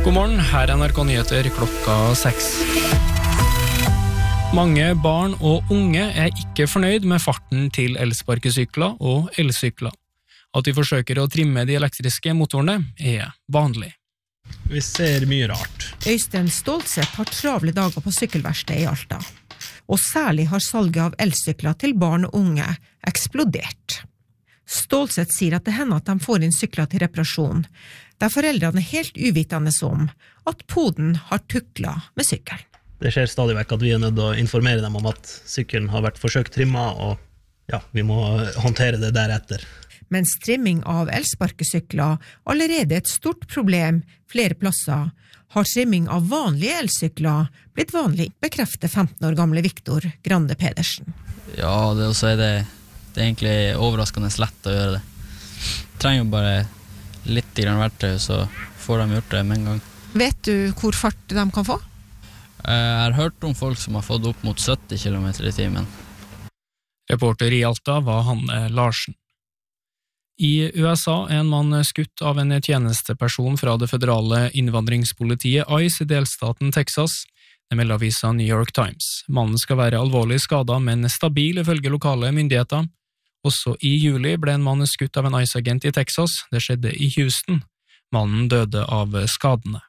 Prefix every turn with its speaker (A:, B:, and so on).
A: God morgen, her er NRK Nyheter klokka 6. Mange barn og unge er ikke fornøyd med farten til elsparkesykler og elsykler. At de forsøker å trimme de elektriske motorene er vanlig.
B: Vi ser mye rart.
C: Øystein Stålseth har travle dager på sykkelverksted i Alta. Og særlig har salget av elsykler til barn og unge eksplodert. Stålseth sier at det hender at de får inn sykler til reparasjon, der foreldrene er helt uvitende om at poden har tuklet med sykkelen.
B: Det skjer stadig vekk at vi er nødt til å informere dem om at sykkelen har vært forsøkt trimmet, og ja, vi må håndtere det deretter.
C: Mens trimming av elsparkesykler allerede er et stort problem flere plasser, har trimming av vanlige elsykler blitt vanlig, bekrefter 15 år gamle Viktor Grande Pedersen.
D: Ja, det er egentlig overraskende lett å gjøre det. Trenger jo bare litt grann verktøy, så får de gjort det med en gang.
C: Vet du hvor fart de kan få?
D: Jeg har hørt om folk som har fått opp mot 70 km i timen.
A: Reporter i Alta var Hanne Larsen. I USA er en mann skutt av en tjenesteperson fra det føderale innvandringspolitiet ICE i delstaten Texas. Det melder avisen New York Times. Mannen skal være alvorlig skadet, men stabil ifølge lokale myndigheter. Også i juli ble en mann skutt av en ICE-agent i Texas. Det skjedde i Houston. Mannen døde av skadene.